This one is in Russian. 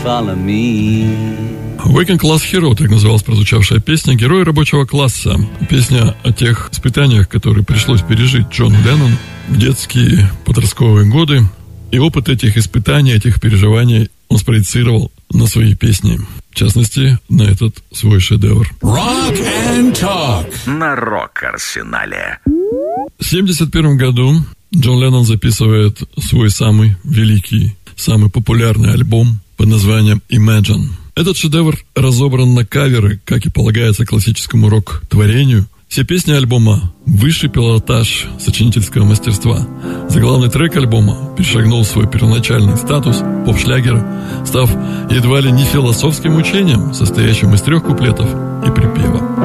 follow me. Working Class Hero, так называлась прозвучавшая песня, герой рабочего класса. Песня о тех испытаниях, которые пришлось пережить Джону Леннону в детские подростковые годы. И опыт этих испытаний, этих переживаний он спроецировал на свои песни. В частности, на этот свой шедевр. Rock and Talk на Рок-Арсенале. В 1971 году Джон Леннон записывает свой самый великий, самый популярный альбом под названием «Imagine». Этот шедевр разобран на каверы, как и полагается классическому рок-творению. Все песни альбома – высший пилотаж сочинительского мастерства. Заглавный трек альбома перешагнул свой первоначальный статус поп-шлягера, став едва ли не философским учением, состоящим из 3 куплетов и припева.